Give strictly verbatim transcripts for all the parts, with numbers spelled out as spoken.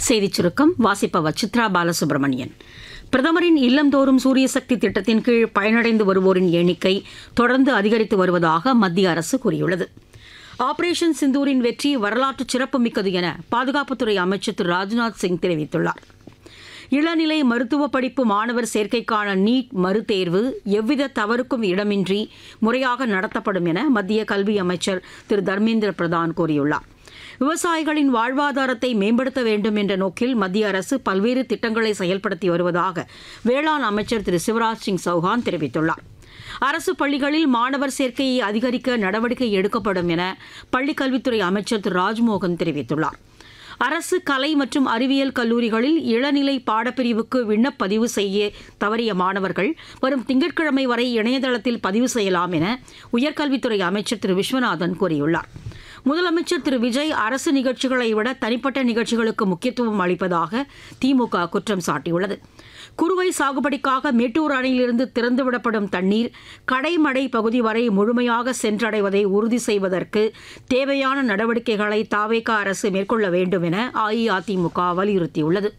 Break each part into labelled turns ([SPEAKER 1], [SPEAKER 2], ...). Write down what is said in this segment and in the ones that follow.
[SPEAKER 1] செய்திச் சுருக்கம் வாசிப்பவர் சித்ரா பாலசுப்ரமணியன். பிரதமரின் இல்லந்தோறும் சூரிய சக்தி திட்டத்தின் கீழ் பயனடைந்து வருவோரின் எண்ணிக்கை தொடர்ந்து அதிகரித்து வருவதாக மத்திய அரசு கூறியுள்ளது. ஆபரேஷன் சிந்தூரின் வெற்றி வரலாற்று சிறப்புமிக்கது என பாதுகாப்புத்துறை அமைச்சர் திரு ராஜ்நாத் சிங் தெரிவித்துள்ளார். இளநிலை மருத்துவ படிப்பு மாணவர் சேர்க்கைக்கான நீட் மறுதேர்வு எவ்வித தவறுக்கும் இடமின்றி முறையாக நடத்தப்படும் என மத்திய கல்வி அமைச்சர் திரு தர்மேந்திர பிரதான் கூறியுள்ளார். விவசாயிகளின் வாழ்வாதாரத்தை மேம்படுத்த வேண்டும் என்ற நோக்கில் மத்திய அரசு பல்வேறு திட்டங்களை செயல்படுத்தி வருவதாக வேளாண் அமைச்சர் திரு சிவராஜ் சிங் சௌஹான் தெரிவித்துள்ளார். அரசு பள்ளிகளில் மாணவர் சேர்க்கையை அதிகரிக்க நடவடிக்கை எடுக்கப்படும் என பள்ளிக்கல்வித்துறை அமைச்சர் திரு ராஜ்மோகன் தெரிவித்துள்ளார். அரசு கலை மற்றும் அறிவியல் கல்லூரிகளில் இளநிலை பாடப்பிரிவுக்கு விண்ணப்பதிவு செய்ய தவறிய மாணவர்கள் வரும் திங்கட்கிழமை வரை இணையதளத்தில் பதிவு செய்யலாம் என உயர்கல்வித்துறை அமைச்சர் திரு விஸ்வநாதன் கூறியுள்ளார். முதலமைச்சர் திரு விஜய் அரசு நிகழ்ச்சிகளை விட தனிப்பட்ட நிகழ்ச்சிகளுக்கு முக்கியத்துவம் அளிப்பதாக திமுக குற்றம் சாட்டியுள்ளது. குறுவை சாகுபடிக்காக மேட்டூர் அணையிலிருந்து திறந்துவிடப்படும் தண்ணீர் கடைமடை பகுதி வரை முழுமையாக சென்றடைவதை உறுதி செய்வதற்கு தேவையான நடவடிக்கைகளை தாவேகா அரசு மேற்கொள்ள வேண்டும் என அஇஅதிமுக வலியுறுத்தியுள்ளது.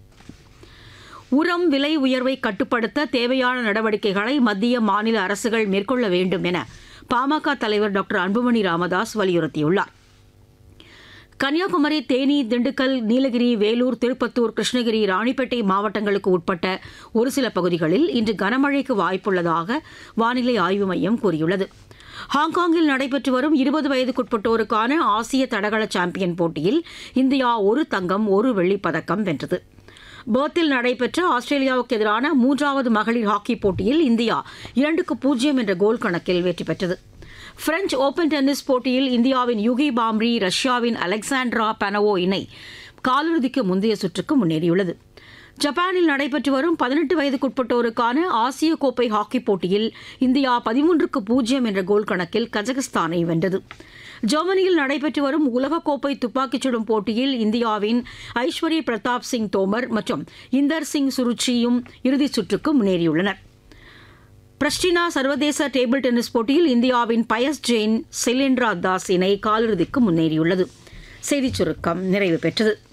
[SPEAKER 1] உரம் விலை உயர்வை கட்டுப்படுத்த தேவையான நடவடிக்கைகளை மத்திய மாநில அரசுகள் மேற்கொள்ள வேண்டும் என பாமக தலைவர் டாக்டர் அன்புமணி ராமதாஸ் வலியுறுத்தியுள்ளார். கன்னியாகுமரி, தேனி, திண்டுக்கல், நீலகிரி, வேலூர், திருப்பத்தூர், கிருஷ்ணகிரி, ராணிப்பேட்டை மாவட்டங்களுக்கு உட்பட்ட ஒரு சில பகுதிகளில் இன்று கனமழைக்கு வாய்ப்புள்ளதாக வானிலை ஆய்வு மையம் கூறியுள்ளது. ஹாங்காங்கில் நடைபெற்று வரும் இருபது வயதுக்குட்பட்டோருக்கான ஆசிய தடகள சாம்பியன் போட்டியில் இந்தியா ஒரு தங்கம் ஒரு வெள்ளிப் பதக்கம் வென்றது. பெர்த்தில் நடைபெற்ற ஆஸ்திரேலியாவுக்கு எதிரான மூன்றாவது மகளிர் ஹாக்கி போட்டியில் இந்தியா இரண்டுக்கு பூஜ்ஜியம் என்ற கோல் கணக்கில் வெற்றி பெற்றது. பிரெஞ்ச் ஓபன் டென்னிஸ் போட்டியில் இந்தியாவின் யுகி பாம்ரி ரஷ்யாவின் அலெக்சாண்ட்ரா பனவோ இணை காலிறுதிக்கு முந்தைய சுற்றுக்கு முன்னேறியுள்ளது. ஜப்பானில் நடைபெற்று வரும் பதினெட்டு வயதுக்குட்பட்டோருக்கான ஆசிய கோப்பை ஹாக்கி போட்டியில் இந்தியா பதிமூன்றுக்கு பூஜ்ஜியம் என்ற கோல் கணக்கில் கஜகஸ்தானை வென்றது. ஜெர்மனியில் நடைபெற்று வரும் உலகக்கோப்பை துப்பாக்கிச் சுடும் போட்டியில் இந்தியாவின் ஐஸ்வரி பிரதாப் சிங் தோமர் மற்றும் இந்தர் சிங் சுருச்சியும் இறுதிச் சுற்றுக்கு முன்னேறியுள்ளனர். பிரஸ்டினா சர்வதேச டேபிள் டென்னிஸ் போட்டியில் இந்தியாவின் பயஸ் ஜெயின், செலின்ட்ரா தாஸ் இணை காலிறுதிக்கு முன்னேறியுள்ளது. செய்திச் சுருக்கம் நிறைவு பெற்றது.